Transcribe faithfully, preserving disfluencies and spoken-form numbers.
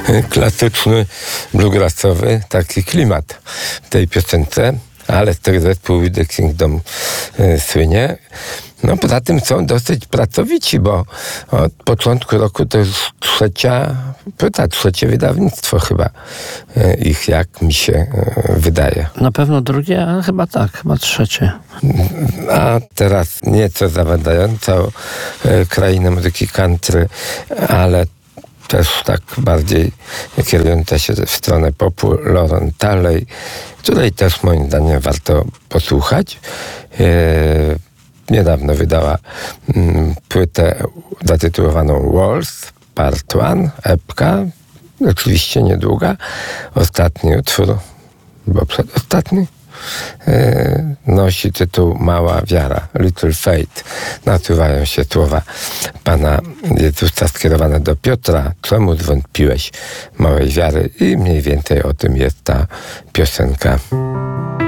Klasyczny, bluegrassowy taki klimat w tej piosence, ale z tego zespół The Kingdom y, słynie. No poza tym są dosyć pracowici, bo od początku roku to już trzecia płyta, trzecie wydawnictwo chyba y, ich, jak mi się y, wydaje. Na pewno drugie, ale chyba tak, chyba trzecie. A teraz nieco zawadzająco y, krainę muzyki country, ale też tak bardziej kierująca się w stronę popu, Lauren Talley, której też moim zdaniem warto posłuchać. E, niedawno wydała m, płytę zatytułowaną Walls Part One, epka, oczywiście niedługa. Ostatni utwór, bo przedostatni, e, nosi tytuł Mała Wiara, Little Faith. Nasuwają się słowa Pana Jezusa skierowane do Piotra. Czemu zwątpiłeś małej wiary? I mniej więcej o tym jest ta piosenka.